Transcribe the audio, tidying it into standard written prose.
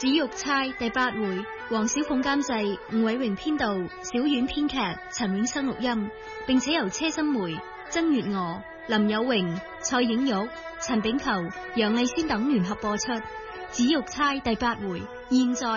紫玉釵第8回，黃小鳳監製，吳偉榮編導，小婉編劇，陳永生錄音，並且由車心梅、曾月娥、林有榮、蔡影玉、陳炳球、楊麗萱等聯合播出。紫玉釵第8回，現在